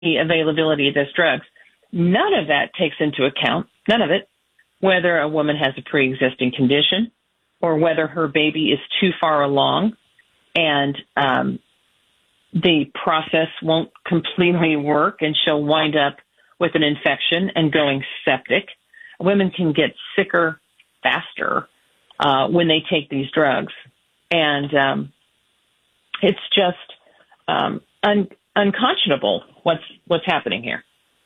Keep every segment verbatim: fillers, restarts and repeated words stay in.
availability of those drugs. None of that takes into account, none of it, whether a woman has a pre-existing condition or whether her baby is too far along and um, the process won't completely work and she'll wind up with an infection and going septic. Women can get sicker faster uh, when they take these drugs. And um, it's just um, un- unconscionable what's what's happening here.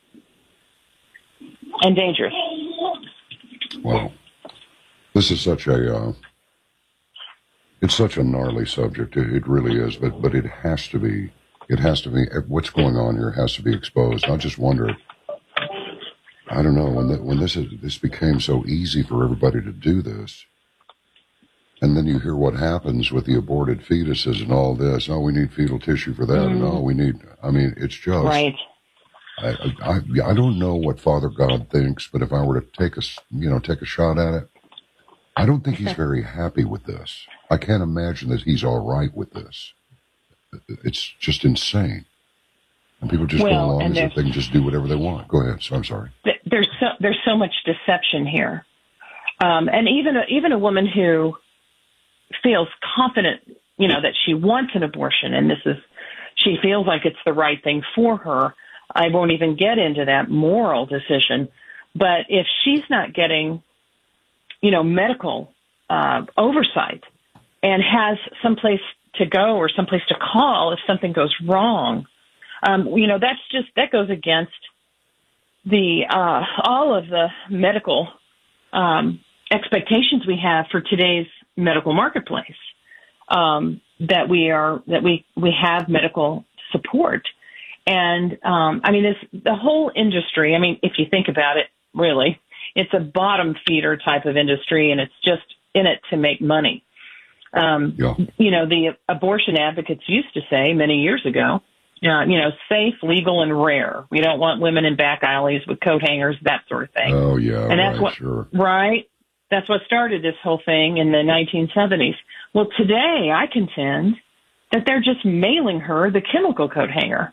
And dangerous. Wow. This is such a, uh, it's such a gnarly subject. It, it really is, but, but it has to be, it has to be, what's going on here has to be exposed. I just wonder, I don't know, when the, when this is, this became so easy for everybody to do this, and then you hear what happens with the aborted fetuses and all this. Oh, we need fetal tissue for that, mm. and oh, we need, I mean, it's just... Right. I, I I don't know what Father God thinks, but if I were to take a, you know, take a shot at it, I don't think he's very happy with this. I can't imagine that he's all right with this. It's just insane. And people just well, go along as if they can just do whatever they want. Go ahead. So I'm sorry. There's so, there's so much deception here. Um, and even a, even a woman who feels confident, you know, that she wants an abortion and this is, she feels like it's the right thing for her. I won't even get into that moral decision. But if she's not getting, you know, medical uh, oversight and has someplace to go or someplace to call if something goes wrong, um, you know, that's just, that goes against the, uh, all of the medical um, expectations we have for today's medical marketplace, um, that we are, that we, we have medical support. And, um, I mean, this, the whole industry, I mean, if you think about it, really, it's a bottom feeder type of industry, and it's just in it to make money. Um, yeah. You know, the abortion advocates used to say many years ago, uh, you know, safe, legal, and rare. We don't want women in back alleys with coat hangers, that sort of thing. Oh, yeah, and that's right, what, sure. Right? That's what started this whole thing in the nineteen seventies. Well, today, I contend that they're just mailing her the chemical coat hanger.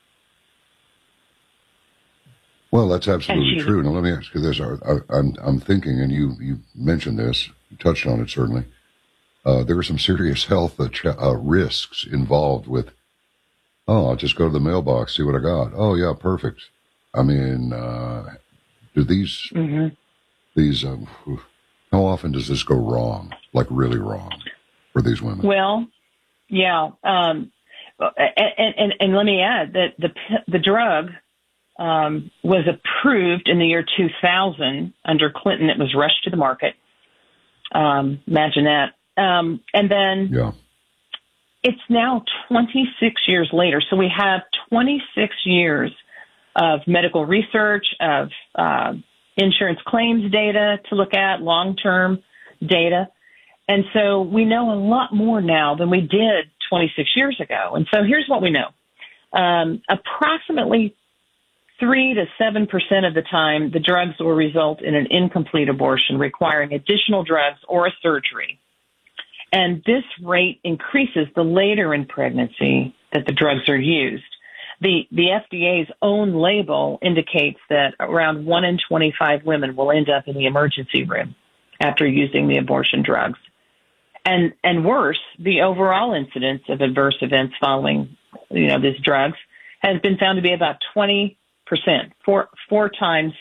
Well, that's absolutely true. Now, let me ask you this. I, I, I'm, I'm thinking, and you, you mentioned this, you touched on it certainly, uh, there are some serious health uh, ch- uh, risks involved with, oh, I'll just go to the mailbox, see what I got. Oh, yeah, perfect. I mean, uh, do these, mm-hmm. these, um, how often does this go wrong, like really wrong for these women? Well, yeah. Um, and, and, and let me add that the, the drug, Um, was approved in the year two thousand under Clinton. It was rushed to the market. Um, imagine that. Um, and then yeah. It's now twenty-six years later. So we have twenty-six years of medical research, of uh, insurance claims data to look at, long-term data. And so we know a lot more now than we did twenty-six years ago. And so here's what we know. Um, approximately Three to seven percent of the time, the drugs will result in an incomplete abortion requiring additional drugs or a surgery. And this rate increases the later in pregnancy that the drugs are used. The, the F D A's own label indicates that around one in twenty-five women will end up in the emergency room after using the abortion drugs. And, and worse, the overall incidence of adverse events following, you know, these drugs has been found to be about twenty percent, four, four times.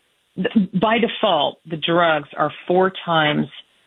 By default, the drugs are four times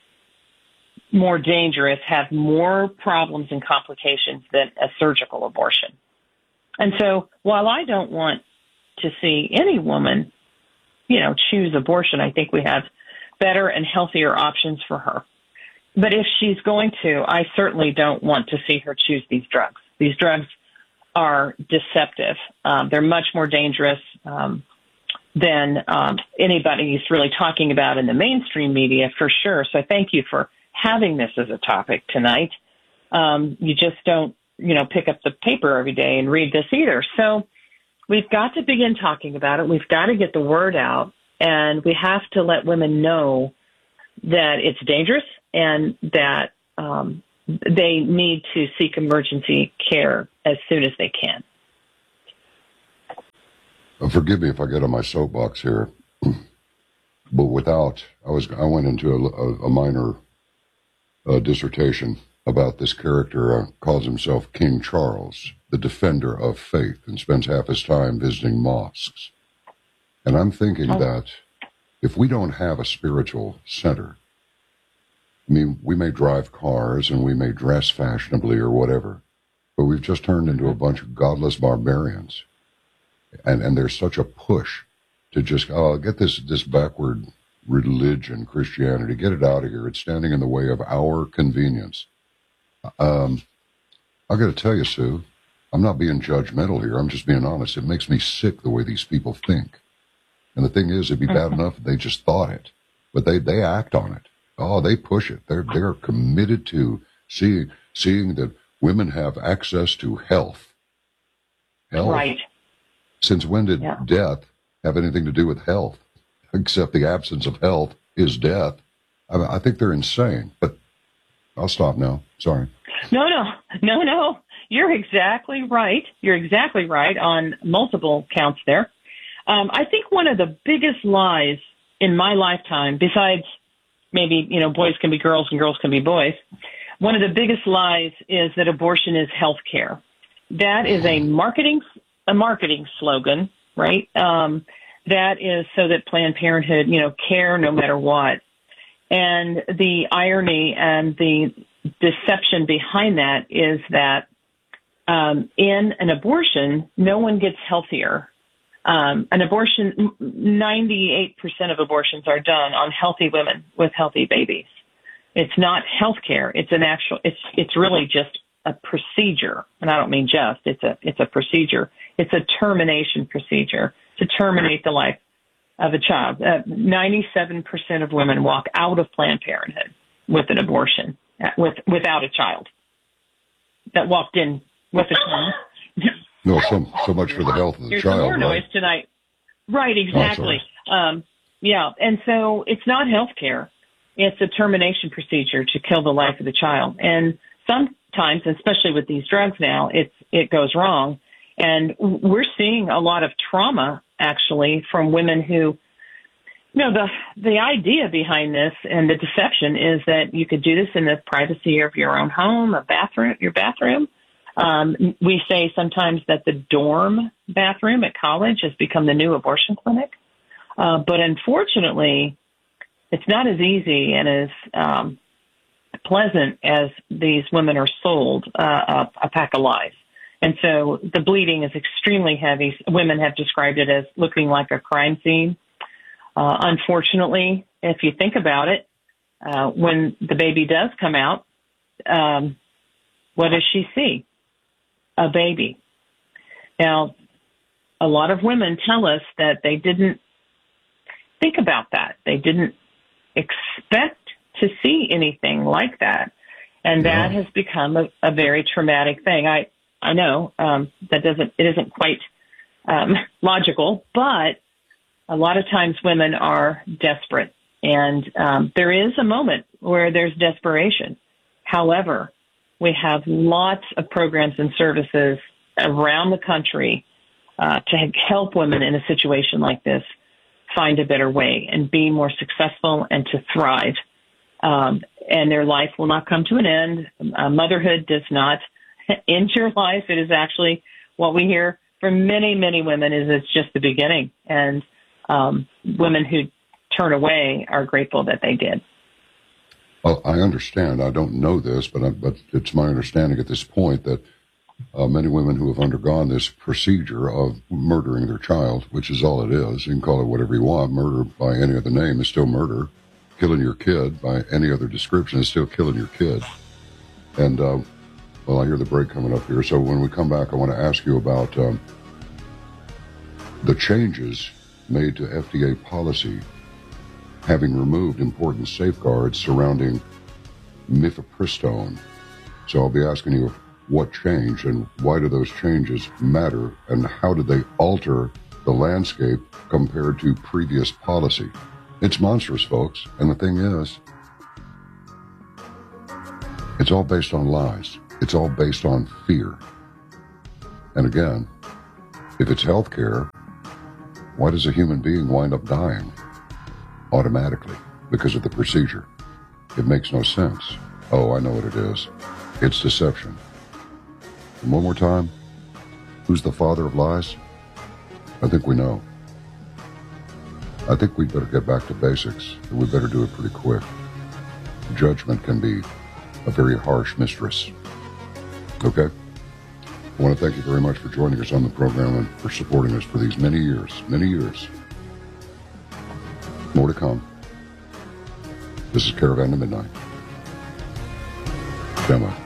more dangerous, have more problems and complications than a surgical abortion. And so while I don't want to see any woman, you know, choose abortion, I think we have better and healthier options for her. But if she's going to, I certainly don't want to see her choose these drugs. These drugs are deceptive. Um, they're much more dangerous um, than um, anybody is really talking about in the mainstream media, for sure. So thank you for having this as a topic tonight. Um, you just don't, you know, pick up the paper every day and read this either. So we've got to begin talking about it. We've got to get the word out, and we have to let women know that it's dangerous and that um, they need to seek emergency care as soon as they can. Uh, forgive me if I get on my soapbox here, but without, I was, I went into a, a, a minor uh, dissertation about this character, uh, calls himself King Charles, the defender of faith, and spends half his time visiting mosques. And I'm thinking oh. that if we don't have a spiritual center, I mean, we may drive cars and we may dress fashionably or whatever, but we've just turned into a bunch of godless barbarians. And and there's such a push to just, oh, get this, this backward religion, Christianity, get it out of here. It's standing in the way of our convenience. Um, I got to tell you, Sue, I'm not being judgmental here. I'm just being honest. It makes me sick the way these people think. And the thing is, it'd be bad enough if they just thought it, but they, they act on it. Oh, they push it. They're they're committed to seeing seeing that women have access to health. Health. Right. Since when did yeah. death have anything to do with health? Except the absence of health is death. I mean, I think they're insane. But I'll stop now. Sorry. No, no, no, no. You're exactly right. You're exactly right on multiple counts there. Um, I think one of the biggest lies in my lifetime, besides maybe, you know, boys can be girls and girls can be boys, one of the biggest lies is that abortion is health care. That is a marketing a marketing slogan, right? Um, that is so that Planned Parenthood, you know, care no matter what. And the irony and the deception behind that is that um, in an abortion, no one gets healthier. Um, an abortion, ninety-eight percent of abortions are done on healthy women with healthy babies. It's not health care. It's an actual, it's, it's really just a procedure. And I don't mean just, it's a, it's a procedure. It's a termination procedure to terminate the life of a child. Uh, ninety-seven percent of women walk out of Planned Parenthood with an abortion, uh, with, without a child that walked in with a child. No, so, so much for the health of the There's child. There's some more right? noise tonight. Right, exactly. Oh, um, yeah, and so it's not health care. It's a termination procedure to kill the life of the child. And sometimes, especially with these drugs now, it's, it goes wrong. And we're seeing a lot of trauma, actually, from women who, you know, the, the idea behind this and the deception is that you could do this in the privacy of your own home, a bathroom, your bathroom. Um, we say sometimes that the dorm bathroom at college has become the new abortion clinic. Uh, but unfortunately, it's not as easy and as um, pleasant as these women are sold uh, a, a pack of lies. And so the bleeding is extremely heavy. Women have described it as looking like a crime scene. Uh, unfortunately, if you think about it, uh, when the baby does come out, um, what does she see? A baby. Now, a lot of women tell us that they didn't think about that. They didn't expect to see anything like that. And that yeah. has become a, a very traumatic thing. I, I know um, that doesn't, it isn't quite um, logical, but a lot of times women are desperate. And um, there is a moment where there's desperation. However, we have lots of programs and services around the country uh, to help women in a situation like this find a better way and be more successful and to thrive. Um, and their life will not come to an end. Uh, motherhood does not end your life. It is actually what we hear from many, many women is it's just the beginning. And um, women who turn away are grateful that they did. Well, I understand. I don't know this, but I, but it's my understanding at this point that uh, many women who have undergone this procedure of murdering their child, which is all it is, you can call it whatever you want, murder by any other name is still murder. Killing your kid by any other description is still killing your kid. And, uh, well, I hear the break coming up here. So when we come back, I want to ask you about um, the changes made to F D A policy having removed important safeguards surrounding mifepristone. So I'll be asking you what changed and why do those changes matter and how did they alter the landscape compared to previous policy? It's monstrous, folks. And the thing is, it's all based on lies. It's all based on fear. And again, if it's health care, Why does a human being wind up dying automatically because of the procedure? It makes no sense. Oh, I know what it is. It's deception. And one more time, who's the father of lies? I think we know. I think we better get back to basics, and we better do it pretty quick. Judgment can be a very harsh mistress. Okay? I want to thank you very much for joining us on the program and for supporting us for these many years, many years. More to come. This is Caravan to Midnight. Come on.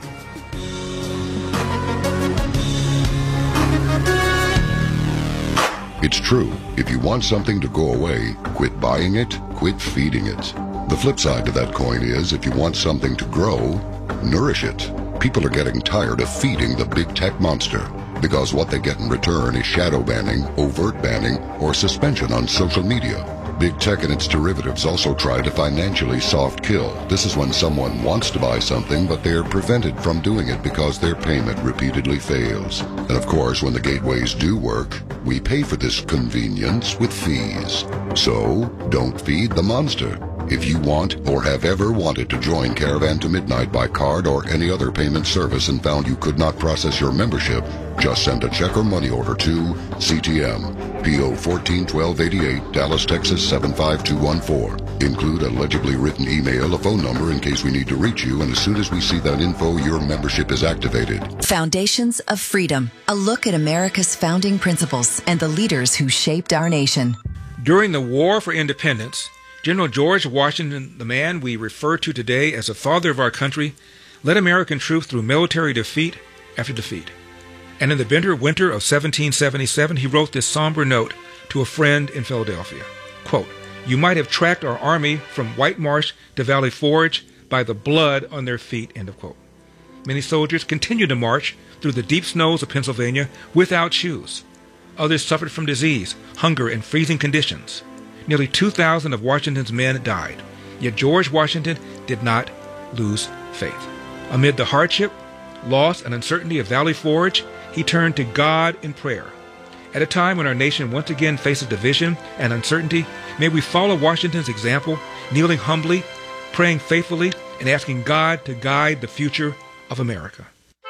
It's true. If you want something to go away, quit buying it, quit feeding it. The flip side to that coin is, if you want something to grow, nourish it. People are getting tired of feeding the big tech monster, because what they get in return is shadow banning, overt banning, or suspension on social media. Big tech and its derivatives also try to financially soft kill. This is when someone wants to buy something, but they are prevented from doing it because their payment repeatedly fails. And of course, when the gateways do work, we pay for this convenience with fees. So, don't feed the monster. If you want or have ever wanted to join Caravan to Midnight by card or any other payment service and found you could not process your membership, just send a check or money order to C T M, P O fourteen twelve eighty-eight, Dallas, Texas seven five two one four. Include a legibly written email, a phone number in case we need to reach you, and as soon as we see that info, your membership is activated. Foundations of Freedom, a look at America's founding principles and the leaders who shaped our nation. During the War for Independence, General George Washington, the man we refer to today as the father of our country, led American troops through military defeat after defeat. And in the bitter winter of seventeen seventy-seven, he wrote this somber note to a friend in Philadelphia. Quote, "You might have tracked our army from White Marsh to Valley Forge by the blood on their feet," end of quote. Many soldiers continued to march through the deep snows of Pennsylvania without shoes. Others suffered from disease, hunger, and freezing conditions. Nearly two thousand of Washington's men died. Yet George Washington did not lose faith. Amid the hardship, loss, and uncertainty of Valley Forge, he turned to God in prayer. At a time when our nation once again faces division and uncertainty, may we follow Washington's example, kneeling humbly, praying faithfully, and asking God to guide the future of America.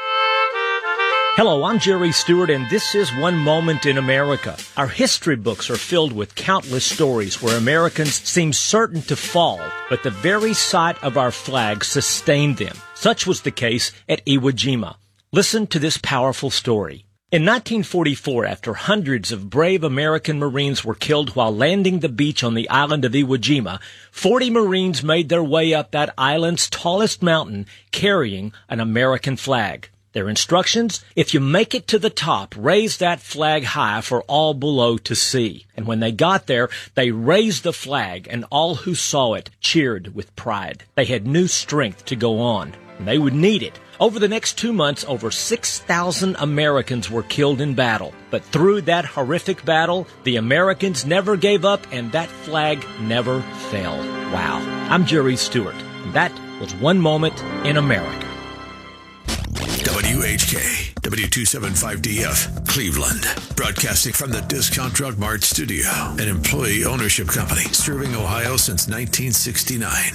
Hello, I'm Jerry Stewart, and this is One Moment in America. Our history books are filled with countless stories where Americans seem certain to fall, but the very sight of our flag sustained them. Such was the case at Iwo Jima. Listen to this powerful story. In nineteen forty-four, after hundreds of brave American Marines were killed while landing the beach on the island of Iwo Jima, forty Marines made their way up that island's tallest mountain carrying an American flag. Their instructions, if you make it to the top, raise that flag high for all below to see. And when they got there, they raised the flag, and all who saw it cheered with pride. They had new strength to go on, and they would need it. Over the next two months, over six thousand Americans were killed in battle. But through that horrific battle, the Americans never gave up, and that flag never fell. Wow. I'm Jerry Stewart, and that was One Moment in America. W H K, W two seventy-five D F, Cleveland. Broadcasting from the Discount Drug Mart Studio, an employee ownership company serving Ohio since nineteen sixty-nine.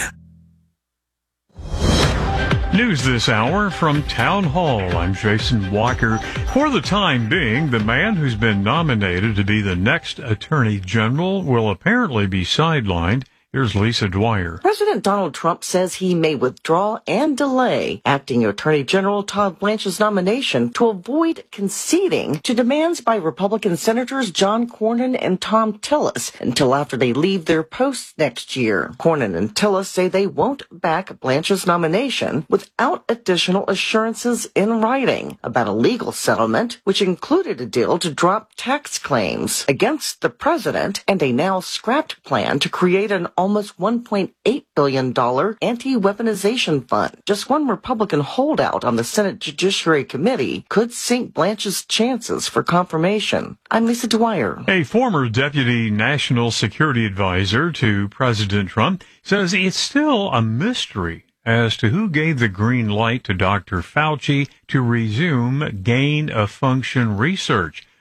News this hour from Town Hall. I'm Jason Walker. For the time being, the man who's been nominated to be the next Attorney General will apparently be sidelined. Here's Lisa Dwyer. President Donald Trump says he may withdraw and delay acting Attorney General Todd Blanche's nomination to avoid conceding to demands by Republican Senators John Cornyn and Thom Tillis until after they leave their posts next year. Cornyn and Tillis say they won't back Blanche's nomination without additional assurances in writing about a legal settlement, which included a deal to drop tax claims against the president and a now scrapped plan to create an almost one point eight billion dollars anti-weaponization fund. Just one Republican holdout on the Senate Judiciary Committee could sink Blanche's chances for confirmation. I'm Lisa Dwyer. A former deputy national security advisor to President Trump says it's still a mystery as to who gave the green light to Doctor Fauci to resume gain-of-function research.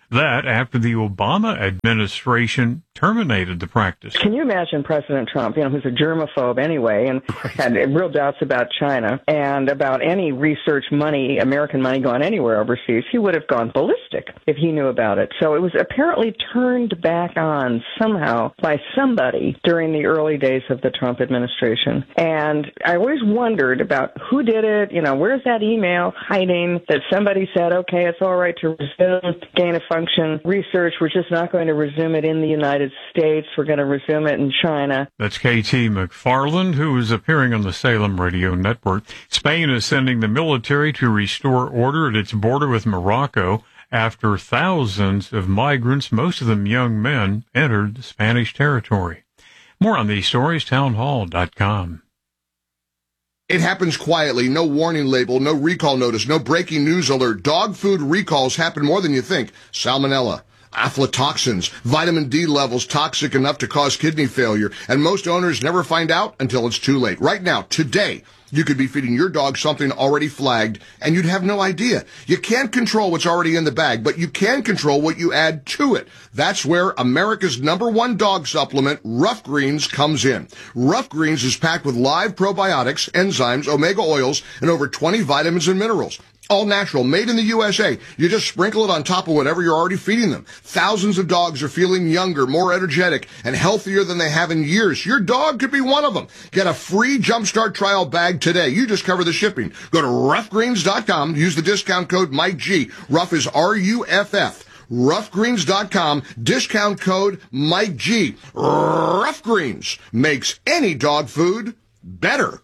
That after the Obama administration terminated the practice. Can you imagine President Trump, you know, who's a germaphobe anyway, and had real doubts about China and about any research money, American money going anywhere overseas? He would have gone ballistic if he knew about it. So it was apparently turned back on somehow by somebody during the early days of the Trump administration. And I always wondered about who did it, you know, where's that email hiding that somebody said, okay, it's all right to resume gain-of-function research. We're just not going to resume it in the United States. We're going to resume it in China. That's K T McFarland, who is appearing on the Salem Radio Network. Spain is sending the military to restore order at its border with Morocco after thousands of migrants, most of them young men, entered the Spanish territory. More on these stories, townhall dot com. It happens quietly, no warning label, no recall notice, no breaking news alert. Dog food recalls happen more than you think. Salmonella, aflatoxins, vitamin D levels toxic enough to cause kidney failure, and most owners never find out until it's too late. Right now, today, you could be feeding your dog something already flagged, and you'd have no idea. You can't control what's already in the bag, but you can control what you add to it. That's where America's number one dog supplement, Rough Greens, comes in. Rough Greens is packed with live probiotics, enzymes, omega oils, and over twenty vitamins and minerals. All natural, made in the U S A. You just sprinkle it on top of whatever you're already feeding them. Thousands of dogs are feeling younger, more energetic, and healthier than they have in years. Your dog could be one of them. Get a free Jumpstart trial bag today. You just cover the shipping. Go to rough greens dot com. Use the discount code Mike G. Rough is R U F F. rough greens dot com. Discount code Mike G. Rough Greens makes any dog food better.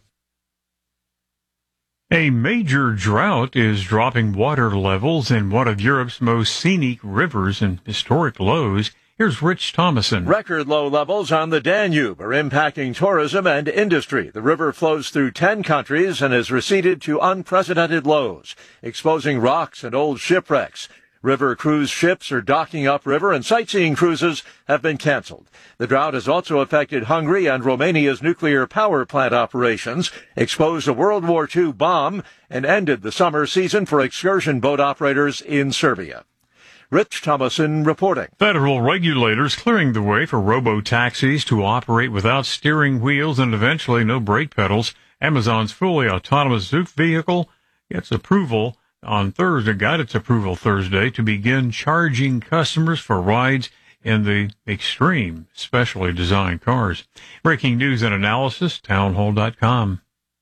A major drought is dropping water levels in one of Europe's most scenic rivers and historic lows. Here's Rich Thomason. Record low levels on the Danube are impacting tourism and industry. The river flows through ten countries and has receded to unprecedented lows, exposing rocks and old shipwrecks. River cruise ships are docking upriver and sightseeing cruises have been canceled. The drought has also affected Hungary and Romania's nuclear power plant operations, exposed a World War Two bomb, and ended the summer season for excursion boat operators in Serbia. Rich Thomason reporting. Federal regulators clearing the way for robo-taxis to operate without steering wheels and eventually no brake pedals. Amazon's fully autonomous Zoox vehicle gets approval on Thursday, got its approval Thursday to begin charging customers for rides in the extreme, specially designed cars. Breaking news and analysis, townhall dot com.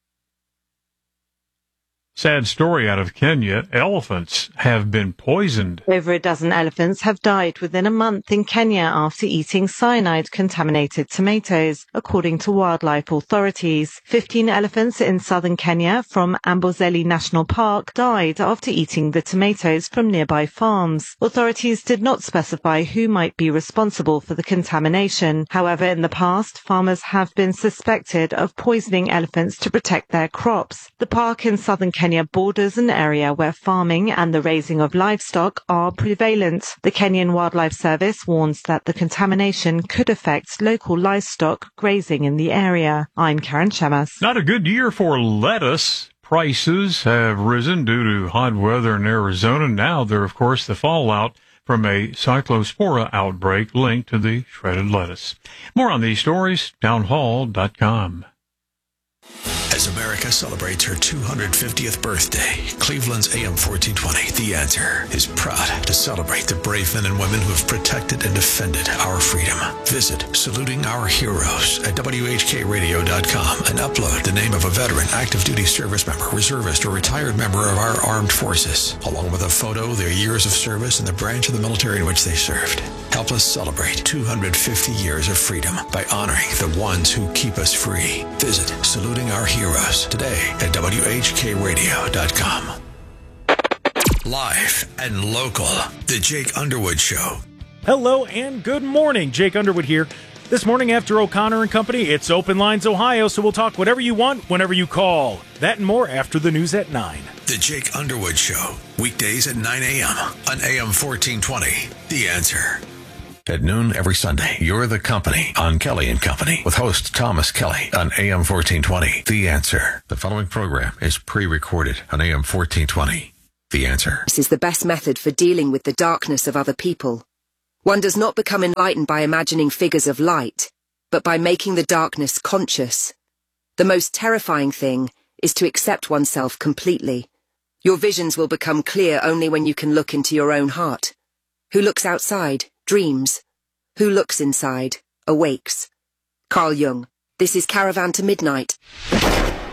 Sad story out of Kenya. Elephants have been poisoned. Over a dozen elephants have died within a month in Kenya after eating cyanide-contaminated tomatoes, according to wildlife authorities. Fifteen elephants in southern Kenya from Amboseli National Park died after eating the tomatoes from nearby farms. Authorities did not specify who might be responsible for the contamination. However, in the past, farmers have been suspected of poisoning elephants to protect their crops. The park in southern Kenya Kenya borders an area where farming and the raising of livestock are prevalent. The Kenyan Wildlife Service warns that the contamination could affect local livestock grazing in the area. I'm Karen Shemas. Not a good year for lettuce. Prices have risen due to hot weather in Arizona. Now they're, of course, the fallout from a cyclospora outbreak linked to the shredded lettuce. More on these stories, townhall dot com. As America celebrates her two hundred fiftieth birthday, Cleveland's A M fourteen twenty, The Answer, is proud to celebrate the brave men and women who have protected and defended our freedom. Visit Saluting Our Heroes at W H K radio dot com and upload the name of a veteran, active duty service member, reservist, or retired member of our armed forces, along with a photo, their years of service, and the branch of the military in which they served. Help us celebrate two hundred fifty years of freedom by honoring the ones who keep us free. Visit Saluting Our Heroes today at W H K radio dot com. Live and local, The Jake Underwood Show. Hello and good morning. Jake Underwood here. This morning after O'Connor and Company, it's Open Lines Ohio, so we'll talk whatever you want whenever you call. That and more after the news at nine. The Jake Underwood Show, weekdays at nine a.m. on A M fourteen twenty. The Answer. At noon every Sunday, You're the Company on Kelly and Company with host Thomas Kelly on A M fourteen twenty. The Answer. The following program is pre-recorded on A M fourteen twenty. the answer. This is the best method for dealing with the darkness of other people. One does not become enlightened by imagining figures of light, but by making the darkness conscious. The most terrifying thing is to accept oneself completely. Your visions will become clear only when you can look into your own heart. Who looks outside, dreams. Who looks inside, awakes. Carl Jung. This is Caravan to Midnight.